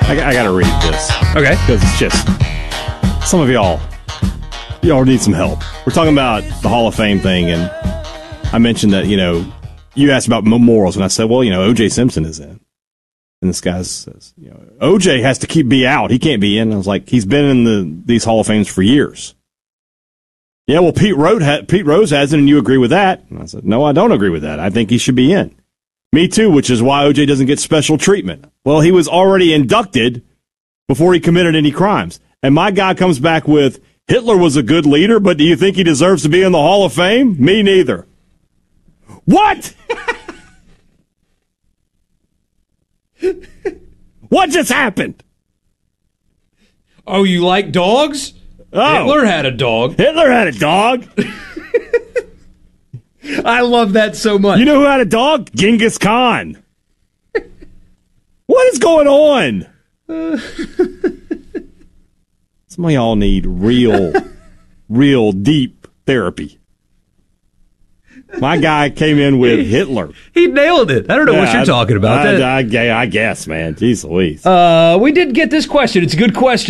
I got to read this. Okay. Because it's just, some of y'all need some help. We're talking about the Hall of Fame thing, and I mentioned that, you asked about memorials, and I said, well, O.J. Simpson is in. And this guy says, O.J. has to be out. He can't be in. I was like, he's been in these Hall of Fames for years. Yeah, well, Pete Rose hasn't, and you agree with that? And I said, no, I don't agree with that. I think he should be in. Me too, which is why O.J. doesn't get special treatment. Well, he was already inducted before he committed any crimes. And my guy comes back with, Hitler was a good leader, but do you think he deserves to be in the Hall of Fame? Me neither. What? What just happened? Oh, you like dogs? Oh. Hitler had a dog. Hitler had a dog. I love that so much. You know who had a dog? Genghis Khan. What is going on? Some of y'all need real deep therapy. My guy came in with Hitler. He nailed it. I don't know what you're talking about. I guess, man. Jeez Louise. We did get this question. It's a good question.